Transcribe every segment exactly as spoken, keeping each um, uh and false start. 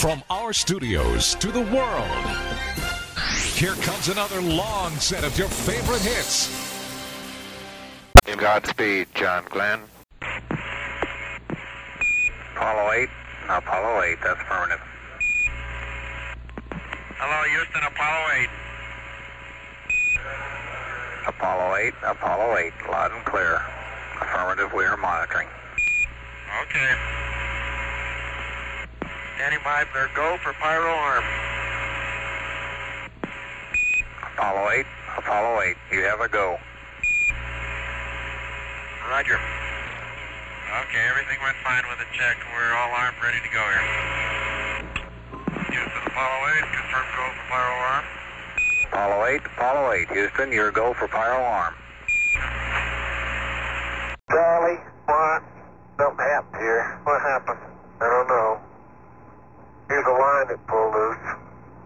From our studios to the world, here comes another long set of your favorite hits. Godspeed, John Glenn. Apollo eight, Apollo eight, that's affirmative. Hello, Houston, Apollo eight. Apollo eight, Apollo eight, loud and clear. Affirmative, we are monitoring. Okay. Standing by for go for pyro arm. Apollo eight, Apollo eight, you have a go. Roger. Okay, everything went fine with the check. We're all armed, ready to go here. Houston, Apollo eight, confirm go for pyro arm. Apollo eight, Apollo eight, Houston, your go for pyro arm. Charlie, what? Something happened here. What happened? I don't know. Here's a line that pulled loose.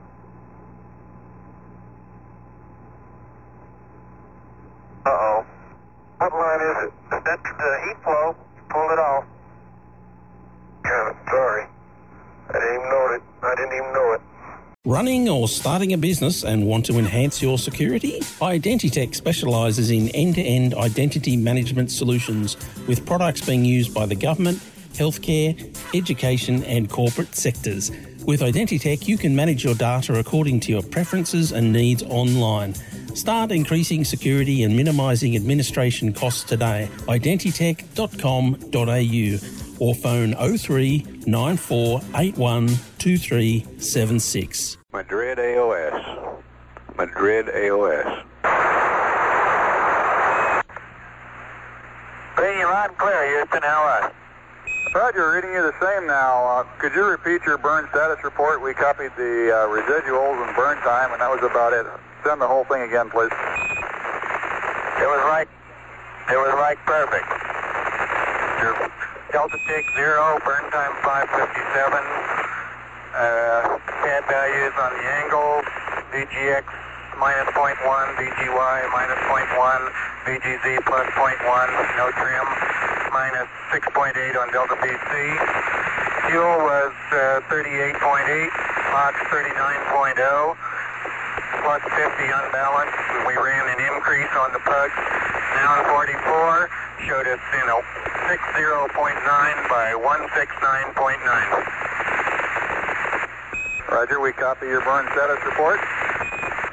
Uh-oh. What line is it? That's the heat flow. Pulled it off. Yeah, sorry. I didn't even know it. I didn't even know it. Running or starting a business and want to enhance your security? Identitech specialises in end-to-end identity management solutions with products being used by the government, healthcare, education and corporate sectors. With Identitech, you can manage your data according to your preferences and needs online. Start increasing security and minimising administration costs today. identitech dot com dot a u or phone oh three nine four eight one two three seven six. Madrid A O S. Madrid A O S. Reading you loud and clear, Houston, how are Roger, reading you the same now. Uh, could you repeat your burn status report? We copied the uh, residuals and burn time, and that was about it. Send the whole thing again, please. It was right. It was right perfect. Your Delta tick zero, burn time five fifty-seven. Uh, pad values on the angle, V G X minus zero point one, V G Y minus zero point one, V G Z plus zero point one, no trim, minus six point eight on Delta B C. Fuel was uh, thirty-eight point eight, Mach thirty-nine point oh, plus fifty unbalanced. We ran an increase on the pugs. Down forty-four, showed us in a sixty point nine by one sixty-nine point nine. Roger, we copy your burn status report.